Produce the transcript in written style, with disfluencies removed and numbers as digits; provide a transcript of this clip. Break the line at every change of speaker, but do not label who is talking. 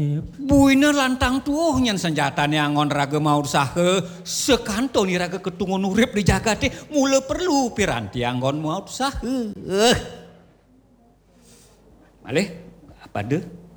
Buina lantang tuh nyan senjatane angon raga mau usaha sekanto ni raga ketungun urip di jagate mula perlu piranti anggon mau usaha. Malih apa deh?